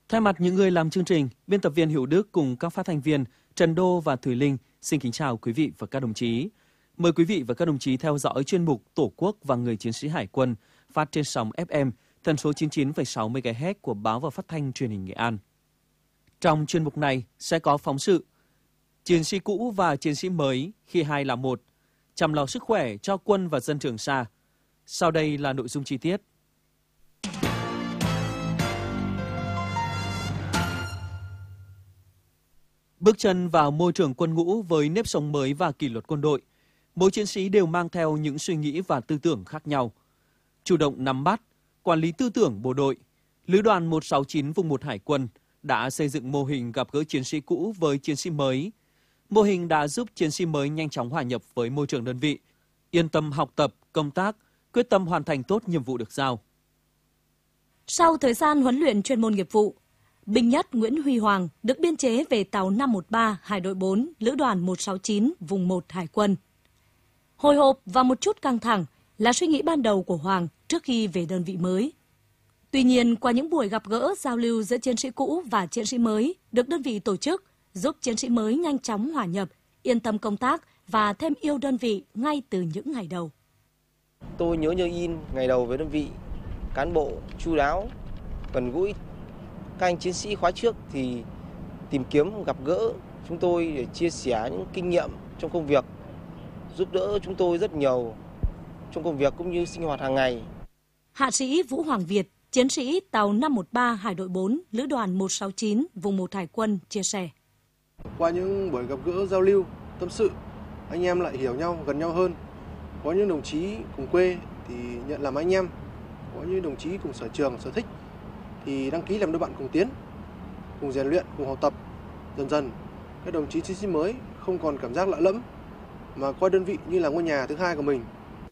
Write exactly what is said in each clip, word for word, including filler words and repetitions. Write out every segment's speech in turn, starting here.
Thay mặt những người làm chương trình, biên tập viên Hữu Đức cùng các phát thanh viên Trần Đô và Thùy Linh xin kính chào quý vị và các đồng chí. Mời quý vị và các đồng chí theo dõi chuyên mục Tổ quốc và Người Chiến sĩ Hải quân phát trên sóng ép em tần số chín mươi chín phẩy sáu mê ga héc của Báo và Phát thanh Truyền hình Nghệ An. Trong chuyên mục này sẽ có phóng sự Chiến sĩ cũ và chiến sĩ mới khi hai là một, chăm lo sức khỏe cho quân và dân Trường Sa. Sau đây là nội dung chi tiết. Bước chân vào môi trường quân ngũ với nếp sống mới và kỷ luật quân đội, mỗi chiến sĩ đều mang theo những suy nghĩ và tư tưởng khác nhau. Chủ động nắm bắt, quản lý tư tưởng bộ đội, Lữ đoàn một sáu chín vùng một Hải quân đã xây dựng mô hình gặp gỡ chiến sĩ cũ với chiến sĩ mới. Mô hình đã giúp chiến sĩ mới nhanh chóng hòa nhập với môi trường đơn vị, yên tâm học tập, công tác, quyết tâm hoàn thành tốt nhiệm vụ được giao. Sau thời gian huấn luyện chuyên môn nghiệp vụ, binh nhất Nguyễn Huy Hoàng được biên chế về tàu năm một ba Hải đội bốn, Lữ đoàn một sáu chín, vùng một Hải quân. Hồi hộp và một chút căng thẳng là suy nghĩ ban đầu của Hoàng trước khi về đơn vị mới. Tuy nhiên, qua những buổi gặp gỡ giao lưu giữa chiến sĩ cũ và chiến sĩ mới được đơn vị tổ chức, giúp chiến sĩ mới nhanh chóng hòa nhập, yên tâm công tác và thêm yêu đơn vị ngay từ những ngày đầu. Tôi nhớ như in ngày đầu với đơn vị, cán bộ chu đáo, gần gũi. Các anh chiến sĩ khóa trước thì tìm kiếm gặp gỡ chúng tôi để chia sẻ những kinh nghiệm trong công việc, giúp đỡ chúng tôi rất nhiều trong công việc cũng như sinh hoạt hàng ngày. Hạ sĩ Vũ Hoàng Việt, chiến sĩ tàu năm một ba Hải đội bốn, Lữ đoàn một sáu chín, vùng một Hải quân chia sẻ. Qua những buổi gặp gỡ giao lưu, tâm sự, anh em lại hiểu nhau, gần nhau hơn. Có những đồng chí cùng quê thì nhận làm anh em, có những đồng chí cùng sở trường, sở thích thì đăng ký làm đôi bạn cùng tiến, cùng rèn luyện, cùng học tập. Dần dần, các đồng chí chiến sĩ mới không còn cảm giác lạ lẫm, mà coi đơn vị như là ngôi nhà thứ hai của mình.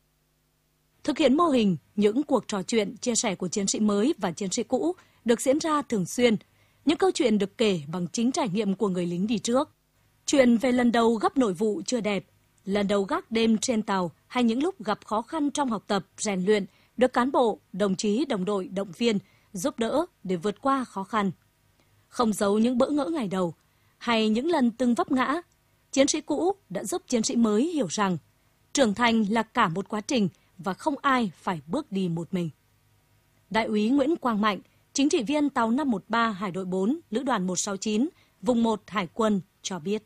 Thực hiện mô hình, những cuộc trò chuyện, chia sẻ của chiến sĩ mới và chiến sĩ cũ được diễn ra thường xuyên. Những câu chuyện được kể bằng chính trải nghiệm của người lính đi trước. Chuyện về lần đầu gấp nội vụ chưa đẹp, lần đầu gác đêm trên tàu hay những lúc gặp khó khăn trong học tập, rèn luyện, được cán bộ, đồng chí, đồng đội, động viên, giúp đỡ để vượt qua khó khăn. Không giấu những bỡ ngỡ ngày đầu, hay những lần từng vấp ngã, chiến sĩ cũ đã giúp chiến sĩ mới hiểu rằng trưởng thành là cả một quá trình và không ai phải bước đi một mình. Đại úy Nguyễn Quang Mạnh, chính trị viên tàu năm một ba Hải đội bốn, Lữ đoàn một sáu chín, vùng một Hải quân cho biết.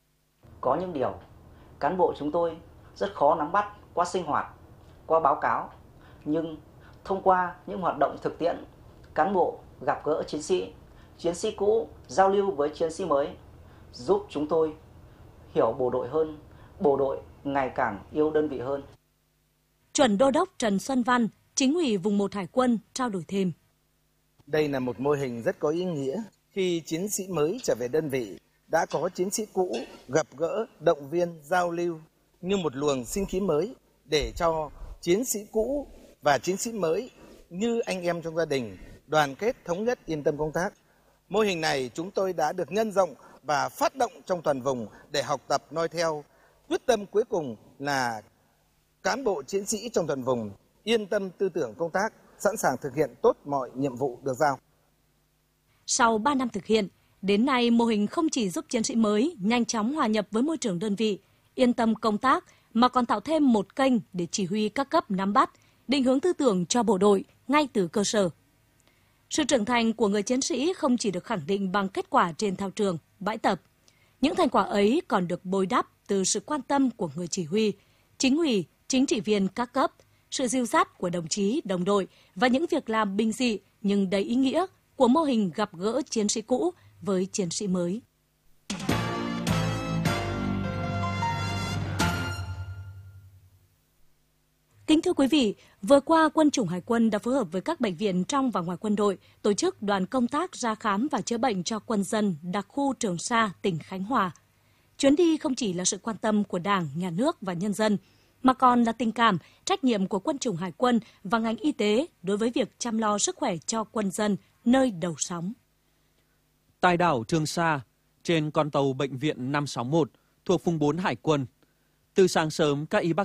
Có những điều cán bộ chúng tôi rất khó nắm bắt qua sinh hoạt, qua báo cáo, nhưng thông qua những hoạt động thực tiễn, cán bộ gặp gỡ chiến sĩ, chiến sĩ cũ giao lưu với chiến sĩ mới, giúp chúng tôi hiểu bộ đội hơn, bộ đội ngày càng yêu đơn vị hơn. Chuẩn đô đốc Trần Xuân Văn, chính ủy vùng một Hải quân trao đổi thêm. Đây là một mô hình rất có ý nghĩa. Khi chiến sĩ mới trở về đơn vị, đã có chiến sĩ cũ gặp gỡ, động viên, giao lưu như một luồng sinh khí mới để cho chiến sĩ cũ và chiến sĩ mới như anh em trong gia đình, đoàn kết, thống nhất, yên tâm công tác. Mô hình này chúng tôi đã được nhân rộng và phát động trong toàn vùng để học tập noi theo. Quyết tâm cuối cùng là cán bộ chiến sĩ trong toàn vùng yên tâm tư tưởng công tác, sẵn sàng thực hiện tốt mọi nhiệm vụ được giao. Sau ba năm thực hiện, đến nay mô hình không chỉ giúp chiến sĩ mới nhanh chóng hòa nhập với môi trường đơn vị, yên tâm công tác, mà còn tạo thêm một kênh để chỉ huy các cấp nắm bắt, định hướng tư tưởng cho bộ đội ngay từ cơ sở. Sự trưởng thành của người chiến sĩ không chỉ được khẳng định bằng kết quả trên thao trường, bãi tập. Những thành quả ấy còn được bồi đắp từ sự quan tâm của người chỉ huy, chính ủy, chính trị viên các cấp, sự dìu dắt của đồng chí, đồng đội và những việc làm bình dị nhưng đầy ý nghĩa của mô hình gặp gỡ chiến sĩ cũ với chiến sĩ mới. Kính thưa quý vị, vừa qua Quân chủng Hải quân đã phối hợp với các bệnh viện trong và ngoài quân đội tổ chức đoàn công tác ra khám và chữa bệnh cho quân dân đặc khu Trường Sa, tỉnh Khánh Hòa. Chuyến đi không chỉ là sự quan tâm của Đảng, Nhà nước và nhân dân, mà còn là tình cảm, trách nhiệm của Quân chủng Hải quân và ngành y tế đối với việc chăm lo sức khỏe cho quân dân nơi đầu sóng. Tại đảo Trường Sa, trên con tàu bệnh viện năm sáu một thuộc vùng bốn Hải quân, từ sáng sớm các y bác